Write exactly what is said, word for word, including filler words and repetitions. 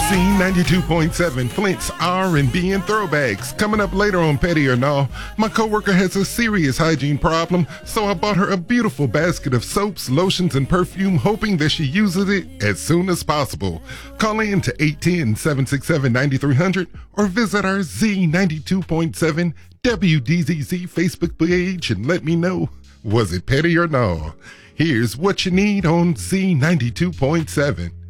Z ninety-two point seven, Flint's R and B and throwbacks. Coming up later on Petty or No, my coworker has a serious hygiene problem, so I bought her a beautiful basket of soaps, lotions, and perfume, hoping that she uses it as soon as possible. Call in to eight one zero, seven six seven, nine three zero zero or visit our Z ninety-two point seven W D Z Z Facebook page and let me know, was it Petty or No? Here's what you need on Z ninety-two point seven.